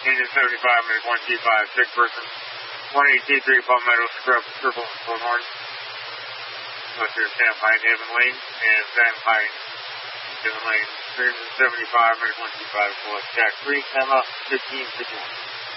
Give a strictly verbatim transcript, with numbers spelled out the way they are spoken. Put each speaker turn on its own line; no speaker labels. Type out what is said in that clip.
Engine seventy-five, minute one two five, sick person. one eight two three, Palmetto, Scrub, Circle, Bullhorn. Western Stamp High, Haven Lane, and Stamp High, Haven Lane. Engine seventy-five, minute one two five, select Jack three, Emma, fifteen, six one.